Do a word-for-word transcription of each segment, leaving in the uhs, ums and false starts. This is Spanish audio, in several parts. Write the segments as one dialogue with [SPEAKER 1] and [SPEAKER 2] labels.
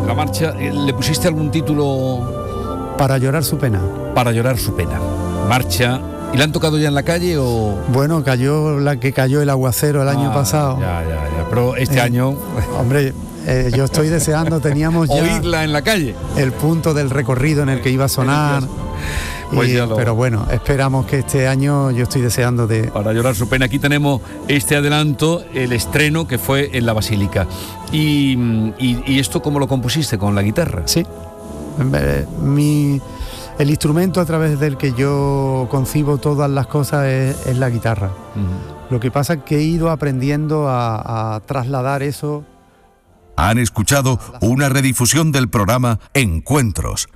[SPEAKER 1] la marcha, ¿le pusiste algún título?
[SPEAKER 2] Para llorar su pena.
[SPEAKER 1] Para llorar su pena. Marcha. ¿Y la han tocado ya en la calle o...?
[SPEAKER 2] Bueno, cayó la que cayó el aguacero el ah, año pasado.
[SPEAKER 1] Ya, ya, ya. Pero este eh, año...
[SPEAKER 2] Hombre, eh, yo estoy deseando, teníamos ya...
[SPEAKER 1] Oírla en la calle.
[SPEAKER 2] El punto del recorrido en el que iba a sonar. Pues y, lo... Pero bueno, esperamos que este año, yo estoy deseando de...
[SPEAKER 1] Para llorar su pena. Aquí tenemos este adelanto, el estreno que fue en la Basílica. ¿Y, y, y esto cómo lo compusiste? ¿Con la guitarra?
[SPEAKER 2] Sí. Mi... El instrumento a través del que yo concibo todas las cosas es, es la guitarra. Uh-huh. Lo que pasa es que he ido aprendiendo a, a trasladar eso.
[SPEAKER 3] Han escuchado una redifusión del programa Encuentros.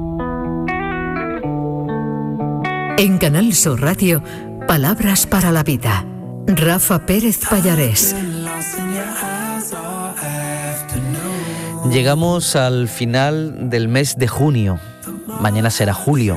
[SPEAKER 4] En Canal Sur Radio, Palabras para la Vida. Rafa Pérez Pallarés.
[SPEAKER 5] Llegamos al final del mes de junio. Mañana será julio.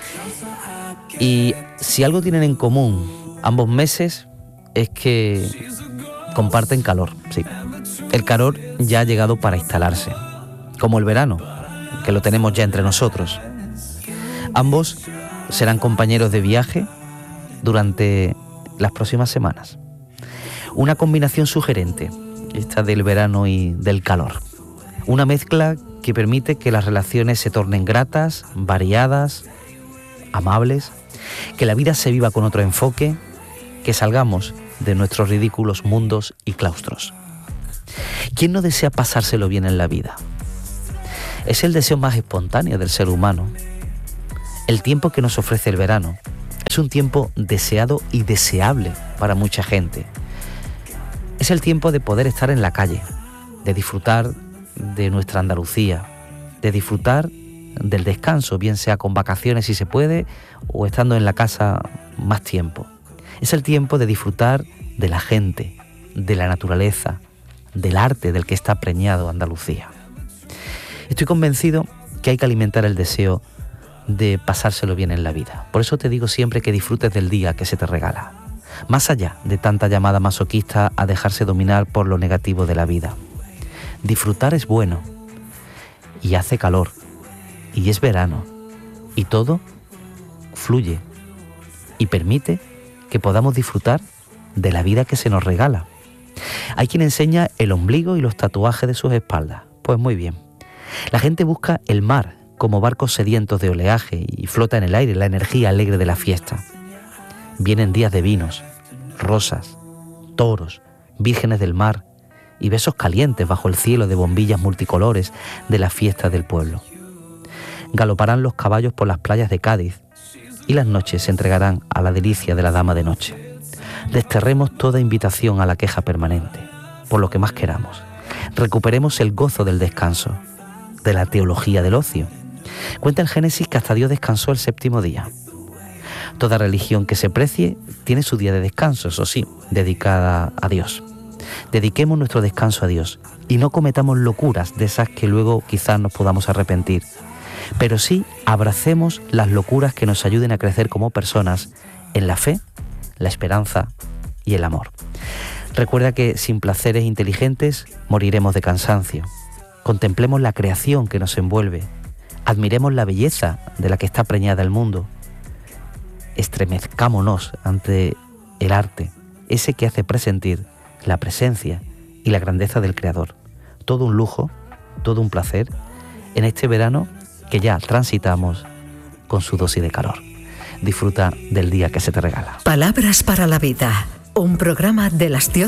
[SPEAKER 5] Y si algo tienen en común ambos meses es que comparten calor, sí. El calor ya ha llegado para instalarse, como el verano, que lo tenemos ya entre nosotros. Ambos serán compañeros de viaje durante las próximas semanas. Una combinación sugerente, esta del verano y del calor. Una mezcla que permite que las relaciones se tornen gratas, variadas, amables, que la vida se viva con otro enfoque, que salgamos de nuestros ridículos mundos y claustros. ¿Quién no desea pasárselo bien en la vida? Es el deseo más espontáneo del ser humano. El tiempo que nos ofrece el verano es un tiempo deseado y deseable para mucha gente. Es el tiempo de poder estar en la calle, de disfrutar de nuestra Andalucía, de disfrutar del descanso, bien sea con vacaciones si se puede o estando en la casa más tiempo. Es el tiempo de disfrutar de la gente, de la naturaleza, del arte del que está preñado Andalucía. Estoy convencido que hay que alimentar el deseo de pasárselo bien en la vida. Por eso te digo siempre que disfrutes del día que se te regala, más allá de tanta llamada masoquista a dejarse dominar por lo negativo de la vida. Disfrutar es bueno, y hace calor, y es verano, y todo fluye, y permite que podamos disfrutar de la vida que se nos regala. Hay quien enseña el ombligo y los tatuajes de sus espaldas. Pues muy bien. La gente busca el mar como barcos sedientos de oleaje y flota en el aire la energía alegre de la fiesta. Vienen días de vinos, rosas, toros, vírgenes del mar, y besos calientes bajo el cielo de bombillas multicolores de la fiesta del pueblo. Galoparán los caballos por las playas de Cádiz y las noches se entregarán a la delicia de la dama de noche. Desterremos toda invitación a la queja permanente, por lo que más queramos. Recuperemos el gozo del descanso, de la teología del ocio. Cuenta el Génesis que hasta Dios descansó el séptimo día. Toda religión que se precie tiene su día de descanso, eso sí, dedicada a Dios. Dediquemos nuestro descanso a Dios y no cometamos locuras de esas que luego quizás nos podamos arrepentir, pero sí abracemos las locuras que nos ayuden a crecer como personas en la fe, la esperanza y el amor. Recuerda que sin placeres inteligentes moriremos de cansancio. Contemplemos la creación que nos envuelve, admiremos la belleza de la que está preñada el mundo, estremezcámonos ante el arte, ese que hace presentir la presencia y la grandeza del Creador. Todo un lujo, todo un placer en este verano que ya transitamos con su dosis de calor. Disfruta del día que se te regala.
[SPEAKER 4] Palabras para la Vida, un programa de las